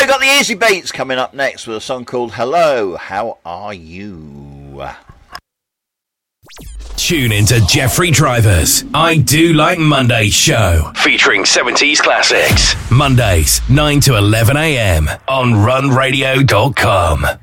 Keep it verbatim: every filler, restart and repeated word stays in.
we've got the Easy Beats coming up next with a song called Hello, How Are You? Tune into Jeffrey Driver's I Do Like Mondays show, featuring seventies classics. Mondays, nine to eleven a.m. on run radio dot com.